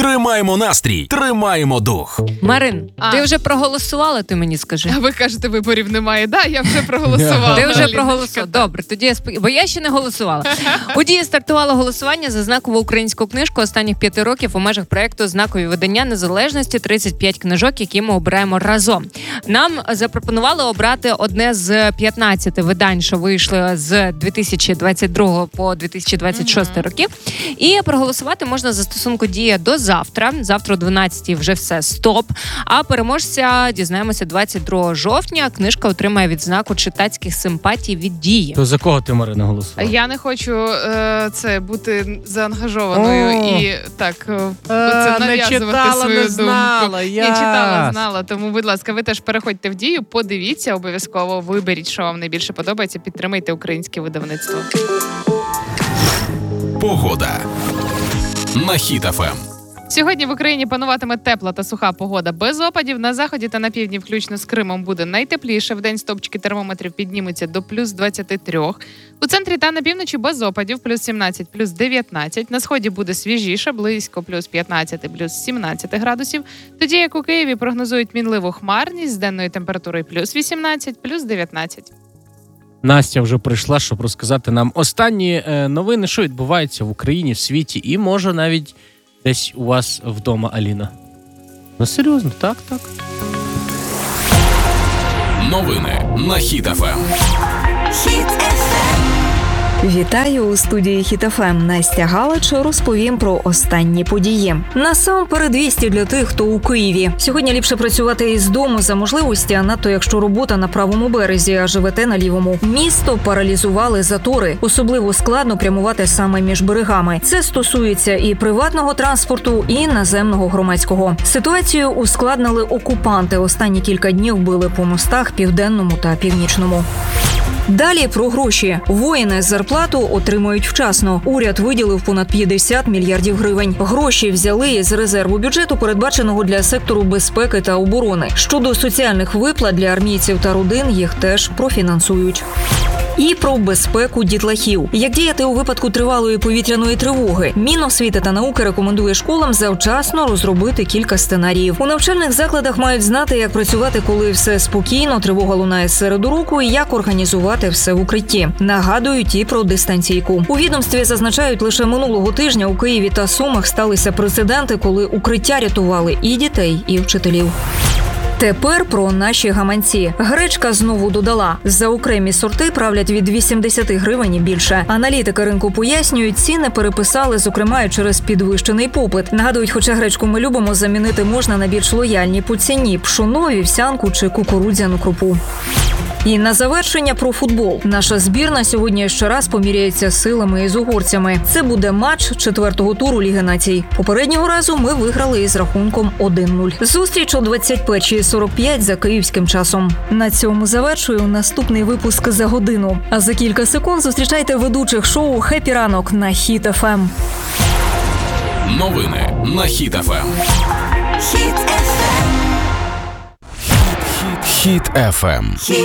Тримаємо настрій, тримаємо дух. Марин, ти вже проголосувала, ти мені скажи. А ви кажете, виборів немає. Да, я вже проголосувала. Ти вже проголосувала. Добре, тоді бо я ще не голосувала. У Дії стартувало голосування за знакову українську книжку останніх 5 років у межах проєкту «Знакові видання незалежності. 35 книжок», які ми обираємо разом. Нам запропонували обрати одне з 15 видань, що вийшли з 2022 по 2026 років. І проголосувати можна за стосунку «Дія» до завтра. Завтра о 12-й вже все, стоп. А переможця дізнаємося 22 жовтня. Книжка отримає відзнаку читацьких симпатій від Дії. То за кого ти, Марина, голосувала? Я не хочу бути заангажованою і так нав'язувати свою думку. Я Не читала, знала. Тому, будь ласка, ви теж переходьте в Дію, подивіться обов'язково, виберіть, що вам найбільше подобається, підтримайте українське видавництво. Погода на Хіт ФМ. Сьогодні в Україні пануватиме тепла та суха погода без опадів. На заході та на півдні, включно з Кримом, буде найтепліше. Вдень стопчики термометрів піднімуться до плюс 23. У центрі та на півночі без опадів, плюс 17, плюс 19. На сході буде свіжіше, близько плюс 15, плюс 17 градусів. Тоді, як у Києві, прогнозують мінливу хмарність з денною температурою плюс 18, плюс 19. Настя вже прийшла, щоб розказати нам останні новини, що відбувається в Україні, в світі і, може, навіть десь у вас вдома, Аліна. Ну, серйозно, так. Новини на Хіт ФМ. Вітаю у студії Хіт ФМ. Настя Галич розповім про останні події. Насамперед вісті для тих, хто у Києві. Сьогодні ліпше працювати із дому за можливості, а надто якщо робота на правому березі, а живете на лівому. Місто паралізували затори. Особливо складно прямувати саме між берегами. Це стосується і приватного транспорту, і наземного громадського. Ситуацію ускладнили окупанти. Останні кілька днів били по мостах південному та північному. Далі про гроші. Воїни зарплату отримують вчасно. Уряд виділив понад 50 мільярдів гривень. Гроші взяли з резерву бюджету, передбаченого для сектору безпеки та оборони. Щодо соціальних виплат для армійців та родин, їх теж профінансують. І про безпеку дітлахів. Як діяти у випадку тривалої повітряної тривоги? Міносвіти та науки рекомендує школам завчасно розробити кілька сценаріїв. У навчальних закладах мають знати, як працювати, коли все спокійно, тривога лунає середу року, і як організувати все в укритті. Нагадують і про дистанційку. У відомстві зазначають, лише минулого тижня у Києві та Сумах сталися прецеденти, коли укриття рятували і дітей, і вчителів. Тепер про наші гаманці. Гречка знову додала. За окремі сорти правлять від 80 гривень і більше. Аналітики ринку пояснюють, ціни переписали, зокрема, і через підвищений попит. Нагадують, хоча гречку ми любимо, замінити можна на більш лояльні по ціні – пшоно, вівсянку чи кукурудзяну крупу. І на завершення про футбол. Наша збірна сьогодні ще раз поміряється силами із угорцями. Це буде матч 4-го туру Ліги націй. Попереднього разу ми виграли із рахунком 1-0. Зустріч о 21:45 за київським часом. На цьому завершую наступний випуск за годину. А за кілька секунд зустрічайте ведучих шоу «Хеппі ранок» на Хіт ФМ. Новини на Хіт ФМ. Хіт ФМ.